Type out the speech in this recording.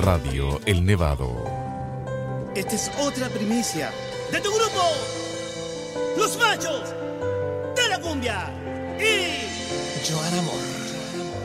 Radio El Nevado. Esta es otra primicia de tu grupo, Los Machos de la Cumbia y Joan Amor.